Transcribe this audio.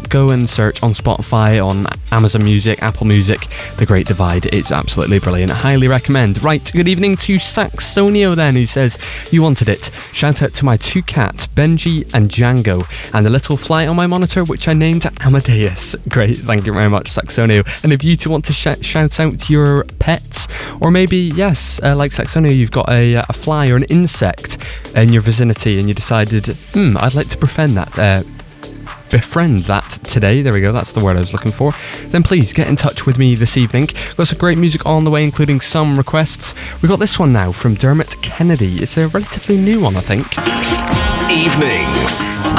go and search on Spotify, on Amazon Music, Apple Music, The Great Divide. It's absolutely brilliant. Highly recommend. Right, good evening to Saxonio then, who says, you wanted it. Shout out to my two cats, Benji and Django, and the little fly on my monitor, which I named Amadeus. Great, thank you very much, Saxonio. And if you two want to shout out your pets, or maybe, yes, like Saxonio, you've got a fly or an insect in your vicinity and you decided, I'd like to befriend that today, there we go, that's the word I was looking for, then please get in touch with me this evening. We've got some great music on the way, including some requests. We've got this one now from Dermot Kennedy. It's a relatively new one, I think. Evenings